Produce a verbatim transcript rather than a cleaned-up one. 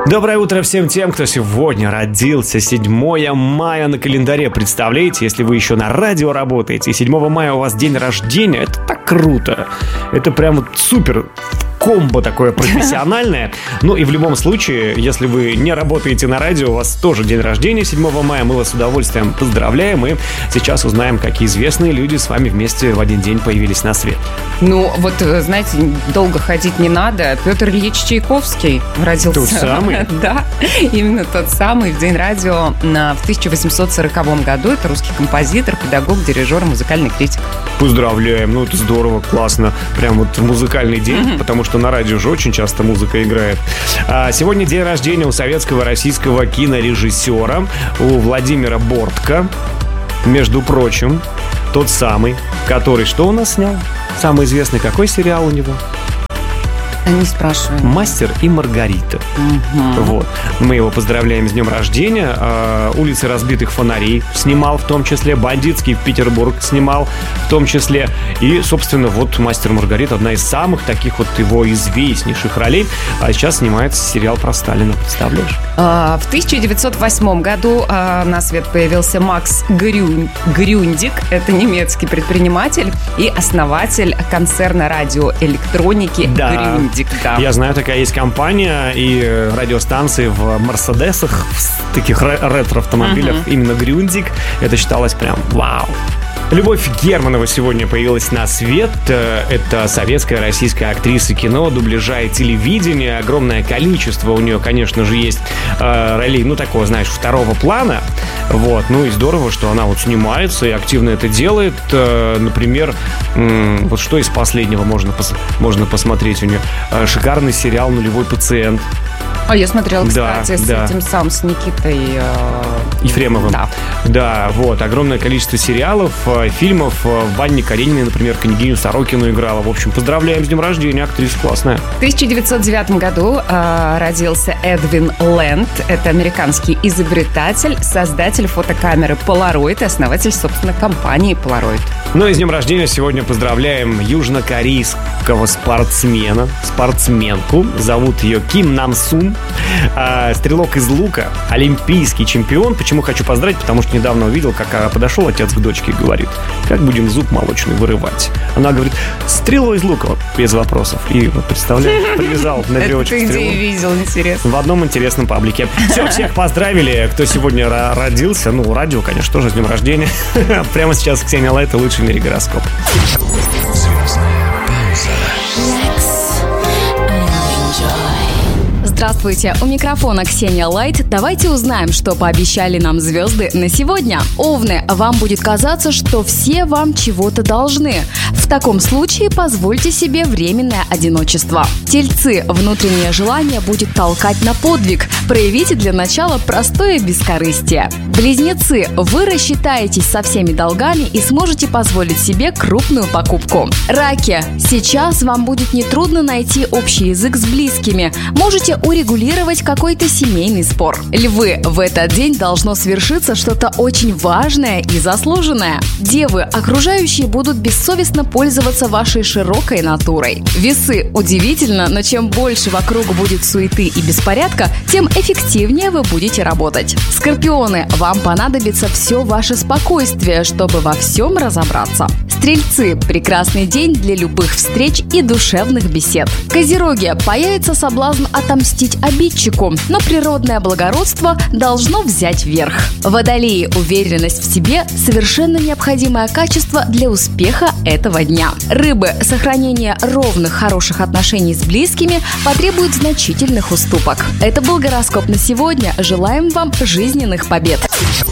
Доброе утро всем тем, кто сегодня родился. седьмое мая на календаре. Представляете, если вы еще на радио работаете, и седьмого мая у вас день рождения, это так круто. Это прям вот супер комбо такое профессиональное. Ну и в любом случае, если вы не работаете на радио, у вас тоже день рождения седьмого мая, мы вас с удовольствием поздравляем. И сейчас узнаем, какие известные люди с вами вместе в один день появились на свет. Ну, вот, знаете, долго ходить не надо. Петр Ильич Чайковский родился. Тот самый? Да, именно тот самый, в день радио в тысяча восемьсот сороковом году. Это русский композитор, педагог, дирижер, музыкальный критик. Поздравляем, ну это здорово, классно. Прям вот музыкальный день, mm-hmm. потому что на радио же очень часто музыка играет. а, Сегодня день рождения у советского российского кинорежиссера, у Владимира Бортко. Между прочим, тот самый, который что у нас снял? Самый известный какой сериал у него? Не спрашиваю. «Мастер и Маргарита». Угу. Вот. Мы его поздравляем с днем рождения. а, «Улицы разбитых фонарей» снимал, в том числе. «Бандитский Петербург» снимал, в том числе. И, собственно, вот «Мастер и Маргарита» — одна из самых таких вот его известнейших ролей. А сейчас снимается сериал про Сталина. Представляешь? А, в тысяча девятьсот восьмом году а, на свет появился Макс Грюн... Грюндик. Это немецкий предприниматель и основатель концерна радиоэлектроники да. Грюндик. Да. Я знаю, такая есть компания и радиостанции в Мерседесах, в таких ретро-автомобилях, uh-huh. именно Грюндик. Это считалось прям вау. Любовь Германова сегодня появилась на свет. Это советская, российская актриса кино, дубляжа и телевидения. Огромное количество у нее, конечно же, есть э, ролей, ну, такого, знаешь, второго плана. Вот, ну и здорово, что она вот снимается и активно это делает. Э, например, э, вот что из последнего можно, пос- можно посмотреть у нее? Э, шикарный сериал «Нулевой пациент». А я смотрела, кстати, да, с да. этим сам, с Никитой э... Ефремовым. Да. Да, вот, огромное количество сериалов, фильмов. Ванне Карениной, например, княгиню Сорокину играла. В общем, поздравляем с днем рождения, актриса классная. В тысяча девятьсот девятом году э, родился Эдвин Лэнд. Это американский изобретатель, создатель фотокамеры Polaroid и основатель, собственно, компании Polaroid. Ну и с днем рождения сегодня поздравляем южнокорейского спортсмена, спортсменку. Зовут ее Ким Нам Сун. Э, стрелок из лука, олимпийский чемпион. Почему хочу поздравить? Потому что недавно увидел, как подошел отец к дочке и говорит: как будем зуб молочный вырывать? Она говорит: стрелу из лука, вот, без вопросов. И вот, представляешь, привязал на веревочку стрелу. Это ты где видел, интересно? В одном интересном паблике. Все, всех поздравили, кто сегодня родился. Ну, радио, конечно, тоже с днем рождения. Прямо сейчас Ксения Лайт и лучший в мире гороскоп. Звездная пауза. Здравствуйте, у микрофона Ксения Лайт. Давайте узнаем, что пообещали нам звезды на сегодня. Овны, вам будет казаться, что все вам чего-то должны. В таком случае позвольте себе временное одиночество. Тельцы, внутреннее желание будет толкать на подвиг. Проявите для начала простое бескорыстие. Близнецы, вы рассчитаетесь со всеми долгами и сможете позволить себе крупную покупку. Раки, сейчас вам будет нетрудно найти общий язык с близкими. Можете урегулировать какой-то семейный спор. Львы, в этот день должно свершиться что-то очень важное и заслуженное. Девы, окружающие будут бессовестно пользоваться вашей широкой натурой. Весы, удивительно, но чем больше вокруг будет суеты и беспорядка, тем эффективнее вы будете работать. Скорпионы, вам понадобится все ваше спокойствие, чтобы во всем разобраться. Стрельцы, прекрасный день для любых встреч и душевных бесед. Козероги, появится соблазн отомстить обидчику, но природное благородство должно взять верх. Водолеи, уверенность в себе – совершенно необходимое качество для успеха этого дня. Рыбы, сохранение ровных, хороших отношений с близкими потребует значительных уступок. Это был гороскоп на сегодня. Желаем вам жизненных побед.